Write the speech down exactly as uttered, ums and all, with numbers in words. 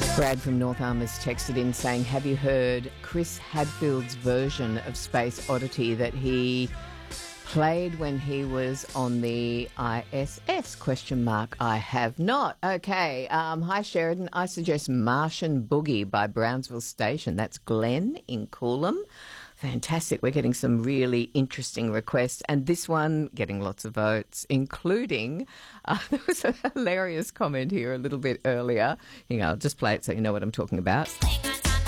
Brad from North Arm has texted in saying, have you heard Chris Hadfield's version of Space Oddity that he played when he was on the I S S? Question mark. I have not. Okay. Um, hi, Sheridan. I suggest Martian Boogie by Brownsville Station. That's Glenn in Coolum. Fantastic. We're getting some really interesting requests. And this one getting lots of votes, including, uh, there was a hilarious comment here a little bit earlier. You know, I'll just play it so you know what I'm talking about.